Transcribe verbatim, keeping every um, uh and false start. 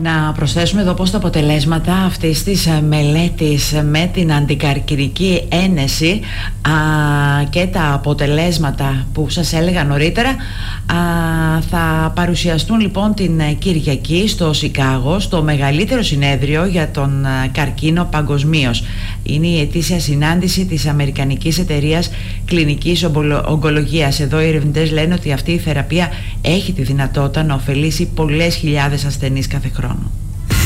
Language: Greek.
Να προσθέσουμε εδώ πως τα αποτελέσματα αυτής της μελέτης με την αντικαρκινική ένεση α, και τα αποτελέσματα που σας έλεγα νωρίτερα α, θα παρουσιαστούν λοιπόν την Κυριακή στο Σικάγο, στο μεγαλύτερο συνέδριο για τον καρκίνο παγκοσμίως. Είναι η ετήσια συνάντηση της Αμερικανικής Εταιρείας Κλινικής Ογκολογίας. Εδώ οι ερευνητές λένε ότι αυτή η θεραπεία έχει τη δυνατότητα να ωφελήσει πολλές χιλιάδες ασθενείς κάθε χρόνο.